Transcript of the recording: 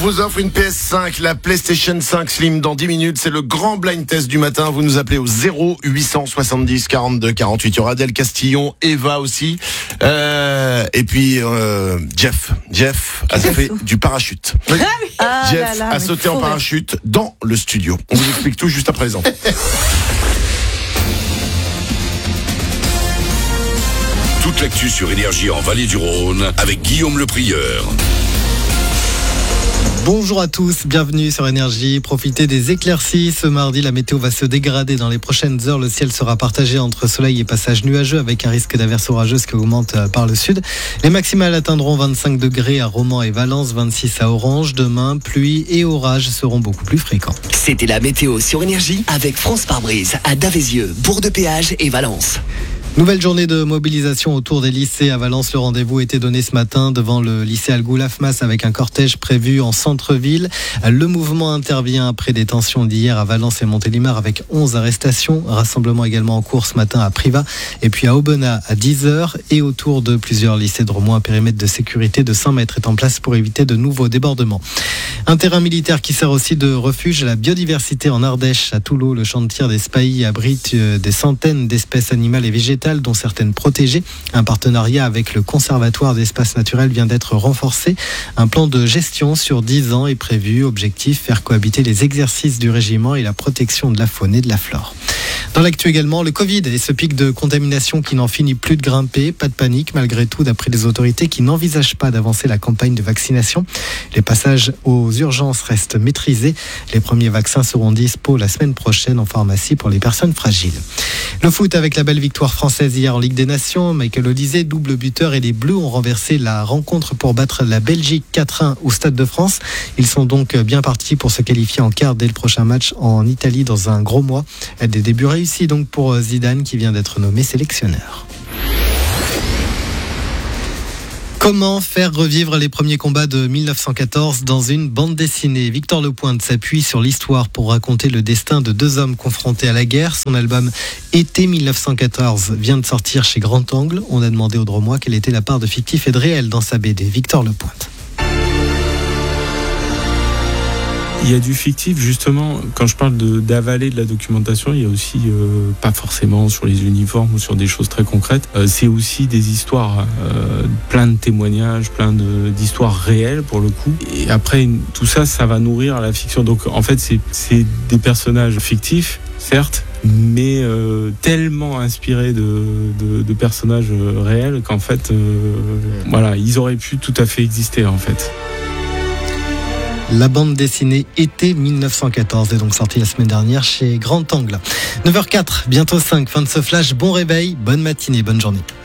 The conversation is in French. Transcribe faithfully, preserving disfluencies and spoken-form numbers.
vous offre une P S cinq, la PlayStation cinq Slim dans dix minutes. C'est le grand blind test du matin. Vous nous appelez au zéro huit cent soixante-dix quarante-deux quarante-huit. Il y aura Adèle Castillon, Eva aussi. Euh, et puis, euh, Jeff. Jeff a fait du parachute. Oui. Ah Jeff là là, a sauté en parachute dans le studio. On vous explique tout juste après les enfants. Toute l'actu sur Énergie en Vallée du Rhône avec Guillaume Le Prieur. Bonjour à tous, bienvenue sur Énergie. Profitez des éclaircies. Ce mardi, la météo va se dégrader dans les prochaines heures. Le ciel sera partagé entre soleil et passage nuageux avec un risque d'averse orageuse qui augmente par le sud. Les maximales atteindront vingt-cinq degrés à Romans et Valence, vingt-six à Orange. Demain, pluie et orages seront beaucoup plus fréquents. C'était la météo sur Énergie avec France Pare-Brise à Davézieux, Bourg-de-Péage et Valence. Nouvelle journée de mobilisation autour des lycées à Valence. Le rendez-vous était donné ce matin devant le lycée Algoulafmas avec un cortège prévu en centre-ville. Le mouvement intervient après des tensions d'hier à Valence et Montélimar avec onze arrestations. Rassemblement également en cours ce matin à Privas et puis à Aubenas à dix heures. Et autour de plusieurs lycées de Romont, un périmètre de sécurité de cent mètres est en place pour éviter de nouveaux débordements. Un terrain militaire qui sert aussi de refuge à la biodiversité en Ardèche. À Toulon, le champ de tir des Spahis abrite des centaines d'espèces animales et végétales, dont certaines protégées. Un partenariat avec le Conservatoire d'espaces naturels vient d'être renforcé. Un plan de gestion sur dix ans est prévu. Objectif, faire cohabiter les exercices du régiment et la protection de la faune et de la flore. Dans l'actu également, le Covid et ce pic de contamination qui n'en finit plus de grimper. Pas de panique malgré tout, d'après les autorités qui n'envisagent pas d'avancer la campagne de vaccination. Les passages aux urgences restent maîtrisés. Les premiers vaccins seront dispo la semaine prochaine en pharmacie pour les personnes fragiles. Le foot avec la belle victoire française hier en Ligue des Nations. Michael Olise, double buteur, et les Bleus ont renversé la rencontre pour battre la Belgique quatre un au Stade de France. Ils sont donc bien partis pour se qualifier en quart dès le prochain match en Italie dans un gros mois. Des débuts réussis donc pour Zidane qui vient d'être nommé sélectionneur. Comment faire revivre les premiers combats de mille neuf cent quatorze dans une bande dessinée ? Victor Lepointe s'appuie sur l'histoire pour raconter le destin de deux hommes confrontés à la guerre. Son album Été mille neuf cent quatorze vient de sortir chez Grand Angle. On a demandé au Dromois quelle était la part de fictif et de réel dans sa B D. Victor Lepointe. Il y a du fictif, justement, quand je parle de, d'avaler de la documentation, il y a aussi, euh, pas forcément sur les uniformes ou sur des choses très concrètes, euh, c'est aussi des histoires, euh, plein de témoignages, plein de, d'histoires réelles pour le coup. Et après, tout ça, ça va nourrir la fiction. Donc en fait, c'est, c'est des personnages fictifs, certes, mais euh, tellement inspirés de, de, de personnages réels qu'en fait, euh, voilà, ils auraient pu tout à fait exister en fait. La bande dessinée Été mille neuf cent quatorze est donc sortie la semaine dernière chez Grand Angle. neuf heures zéro quatre, bientôt cinq, fin de ce flash. Bon réveil, bonne matinée, bonne journée.